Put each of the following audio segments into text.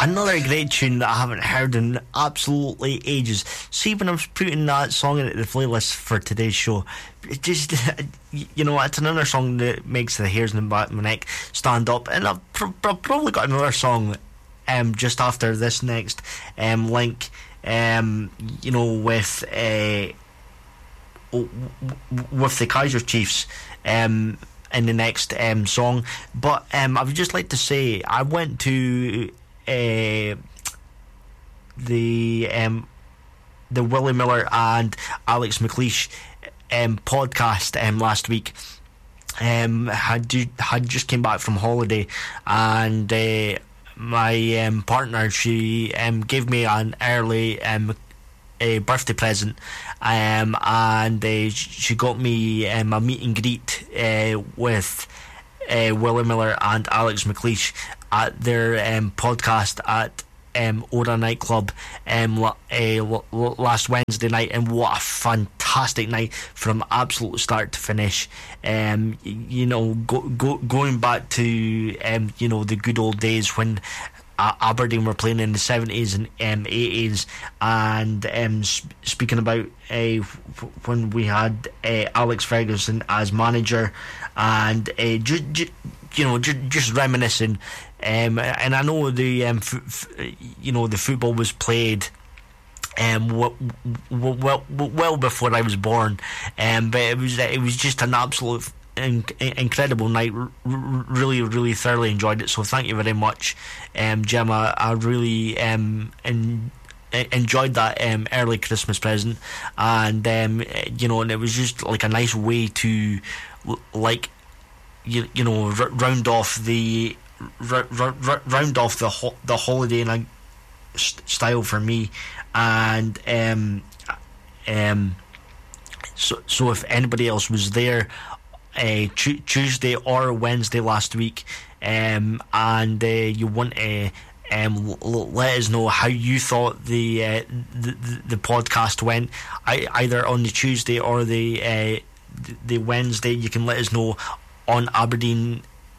Another great tune that I haven't heard in absolutely ages. See, when I was putting that song into the playlist for today's show, it just, it's another song that makes the hairs on the back of my neck stand up. And I've probably got another song just after this next link, with the Kaiser Chiefs in the next song. But I would just like to say I went to the Willie Miller and Alex McLeish podcast last week. Had just came back from holiday, and my partner, she gave me an early a birthday present, and she got me a meet and greet with Willie Miller and Alex McLeish at their podcast at Ora nightclub last Wednesday night, and what a fantastic night from absolute start to finish. Going back to the good old days when Aberdeen were playing in the 70s and 80s, and speaking about when we had Alex Ferguson as manager, and just reminiscing. And I know the the football was played well before I was born, but it was just an absolute incredible night. Really, really thoroughly enjoyed it. So thank you very much, Gemma. I really enjoyed that early Christmas present, and and it was just like a nice way to round off the holiday in a style for me. And so if anybody else was there Tuesday or Wednesday last week, and you want to let us know how you thought the podcast went, either on the Tuesday or the Wednesday, you can let us know on Aberdeen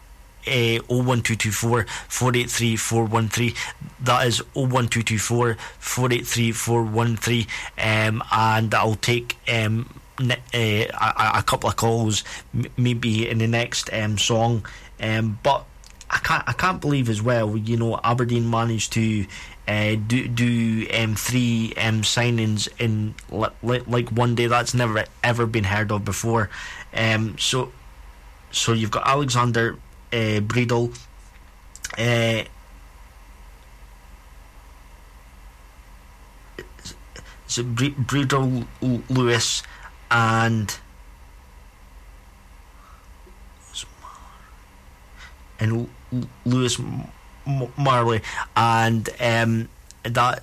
01224 483 413. That is 01224 483 413, and I'll take a couple of calls maybe in the next song. But I can't believe as well, Aberdeen managed to do 3 signings in like one day. That's never ever been heard of before. So you've got Alexander Breedle, Breedle Lewis, and Lewis Marley, and that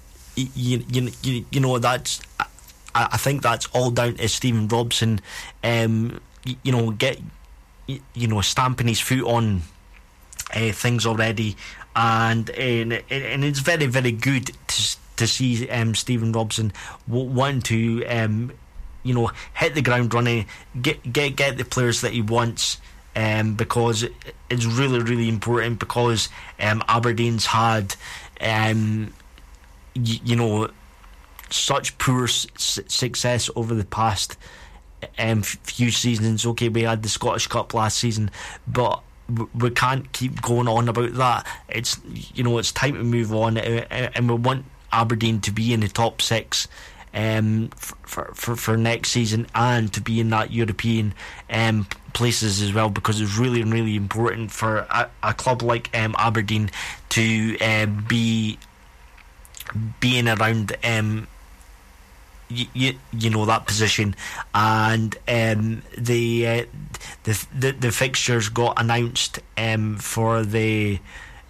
that's, I think that's all down to Stephen Robson stamping his foot on things already, and it's very, very good to see Stephen Robson wanting to hit the ground running, get the players that he wants, because it's really, really important, because Aberdeen's had such poor success over the past few seasons. Okay, we had the Scottish Cup last season, but we can't keep going on about that. It's it's time to move on, and we want Aberdeen to be in the top 6 for next season, and to be in that European places as well, because it's really, really important for a club like Aberdeen to be being around that position. And the fixtures got announced for the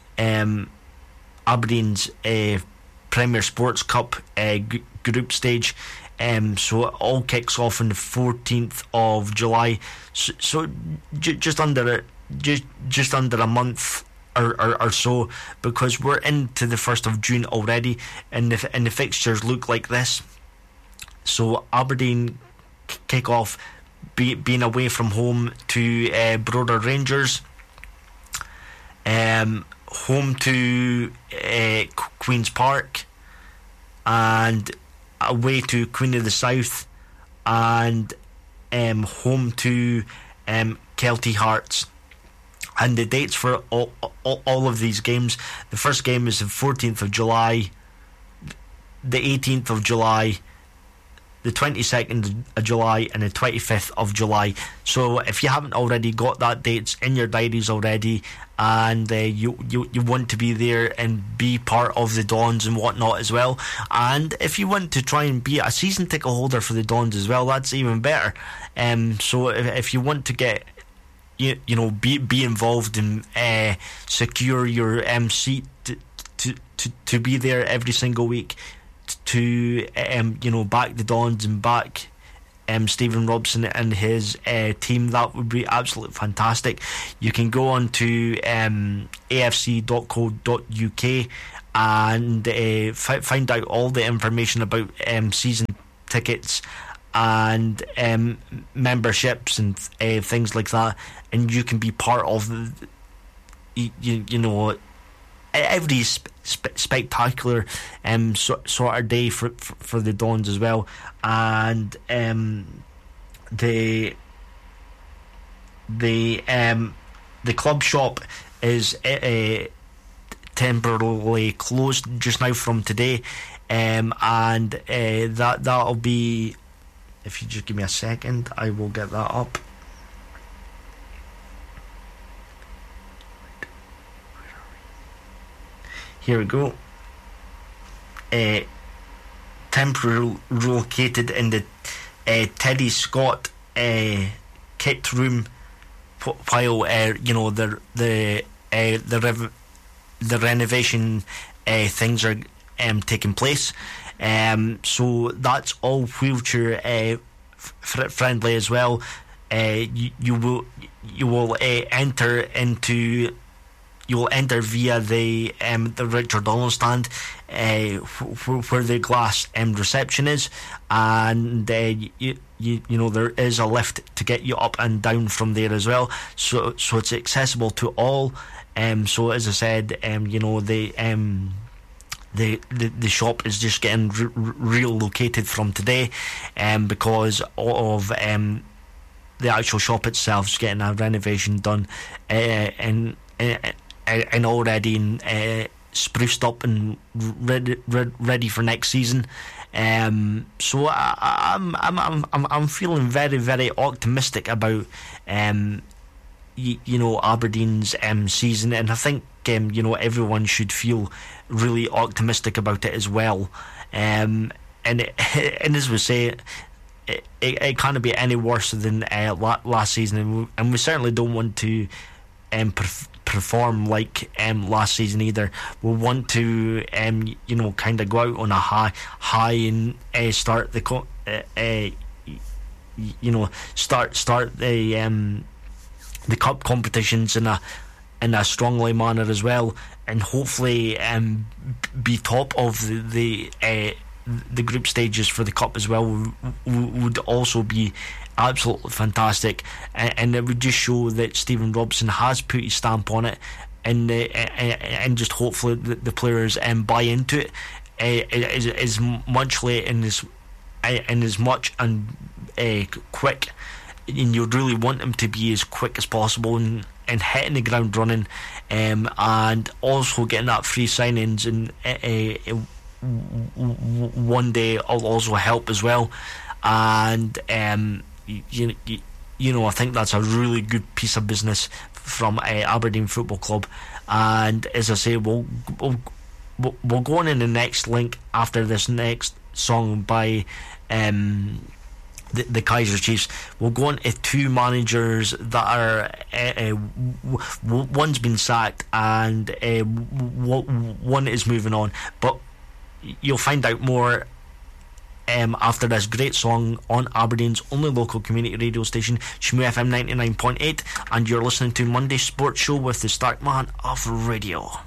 Aberdeen's Premier Sports Cup group stage. So it all kicks off on the 14th of July. So just under a month or so, because we're into the 1st of June already, and the fixtures look like this. So Aberdeen kick off being away from home to Broder Rangers, home to Queen's Park, and away to Queen of the South, and home to Kelty Hearts. And the dates for all of these games: the first game is the 14th of July, the 18th of July, the 22nd of July, and the 25th of July. So if you haven't already got that dates in your diaries already, and you want to be there and be part of the Dons and whatnot as well, and if you want to try and be a season ticket holder for the Dons as well, that's even better. So if you want to get be involved and secure your seat to be there every single week, to back the Dons and back Stephen Robson and his team, that would be absolutely fantastic. You can go on to afc.co.uk and find out all the information about season tickets and memberships and things like that, and you can be part of every spectacular sort of day for the Dons as well. And the club shop is temporarily closed just now from today, and that'll be, if you just give me a second, I will get that up. Here we go. Temporarily located in the Teddy Scott kit room while the renovation things are taking place. So that's all wheelchair friendly as well. You will enter via the Richard Donald stand, where the glass reception is, and there is a lift to get you up and down from there as well. So it's accessible to all. So as I said, the shop is just getting relocated from today, because of the actual shop itself is getting a renovation done, and already spruced up and ready for next season. So I'm feeling very, very optimistic about Aberdeen's season, and I think everyone should feel really optimistic about it as well. And as we say, it can't be any worse than last season, and we certainly don't want to perform like last season either. We want to kind of go out on a high and start the start the cup competitions in a strongly manner as well, and hopefully be top of the group stages for the cup as well would also be absolutely fantastic, and it would just show that Stephen Robson has put his stamp on it, and just hopefully the players buy into it as much and as much and quick, and you really want them to be as quick as possible and hitting the ground running, and also getting that free signings and one day will also help as well. And I think that's a really good piece of business from Aberdeen Football Club. And as I say, we'll go on in the next link after this next song by the Kaiser Chiefs. We'll go on to two managers that are one's been sacked and one is moving on, but you'll find out more after this great song on Aberdeen's only local community radio station, Shmoo FM 99.8, and you're listening to Monday Sports Show with the Stark Man of Radio.